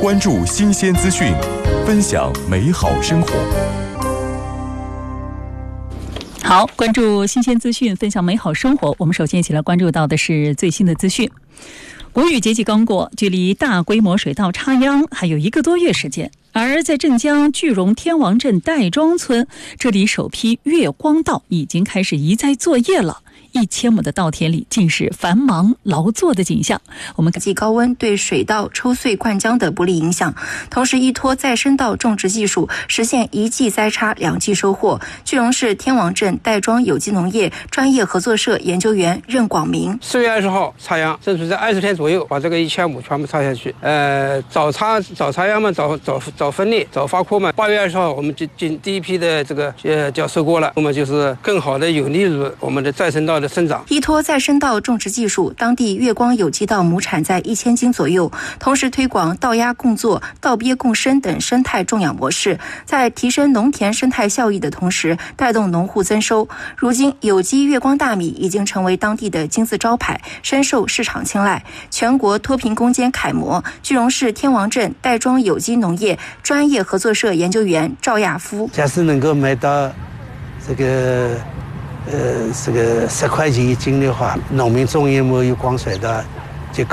关注新鲜资讯，分享美好生活。 好，关注新鲜资讯，分享美好生活。我们首先一起来关注到的是最新的资讯。国语节气刚过，距离大规模水稻插秧还有1个多月时间。而在镇江句容天王镇戴庄村，这里首批月光稻已经开始移栽作业了。1000亩的稻田里尽是繁忙劳作的景象。我们及高温对水稻抽穗灌浆的不利影响，同时依托再生稻种植技术，实现1季栽插2季收获。句容市天王镇戴庄有机农业专业合作社研究员任广明 ：4月20号插秧，争取在20天左右把这个1000亩全部插下去。早插秧嘛，早分裂，早发棵嘛。8月20号我们就进第一批的这个就要收割了，我们就是更好的有利于我们的再生稻的生长。 依托再生稻种植技术，当地月光有机稻亩产在1000斤左右，同时推广稻压共作、稻鳖共生等生态种养模式，在提升农田生态效益的同时，带动农户增收。如今，有机月光大米已经成为当地的金字招牌，深受市场青睐，全国脱贫攻坚楷模。句容市天王镇戴庄有机农业专业合作社研究员赵亚夫： 假使能够买到这个10块钱1斤的话，农民种一亩有光水稻